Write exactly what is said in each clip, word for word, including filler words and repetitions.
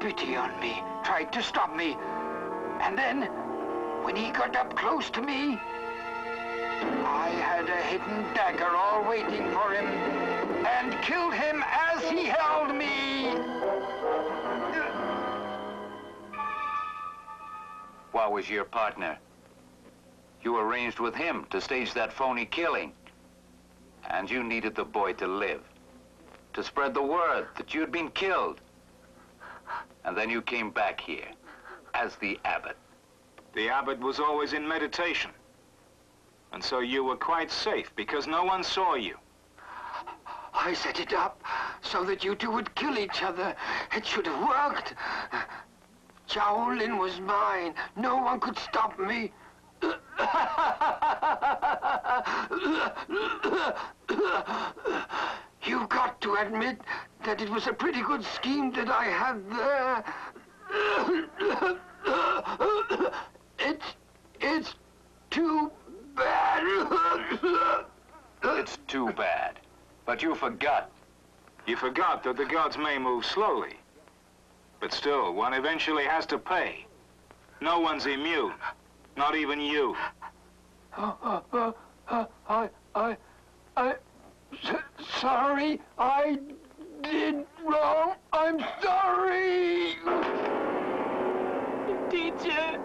pity on me, tried to stop me. And then, when he got up close to me, I had a hidden dagger all waiting for him, and killed him as he held me. What was your partner? You arranged with him to stage that phony killing. And you needed the boy to live, to spread the word that you'd been killed. And then you came back here as the abbot. The abbot was always in meditation. And so you were quite safe because no one saw you. I set it up so that you two would kill each other. It should have worked. Shaolin was mine. No one could stop me. You've got to admit that it was a pretty good scheme that I had there. It's... it's too bad. It's too bad. But you forgot. You forgot that the gods may move slowly. But still, one eventually has to pay. No one's immune. Not even you. Uh, uh, uh, uh, I... I... I... S sorry. I did wrong. I'm sorry. Teacher.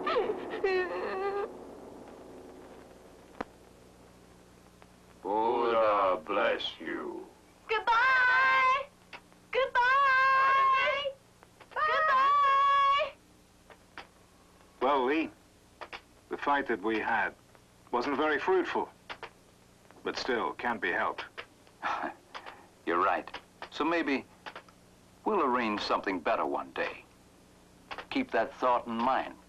Buddha bless you. Goodbye! Goodbye! Goodbye! Well, Lee, the fight that we had wasn't very fruitful. But still, can't be helped. You're right. So maybe we'll arrange something better one day. Keep that thought in mind.